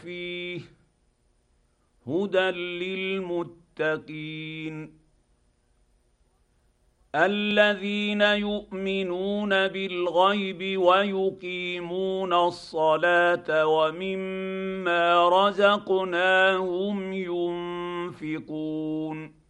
فيه هدى للمتقين الذين يؤمنون بالغيب ويقيمون الصلاه ومما رزقناهم ينفقون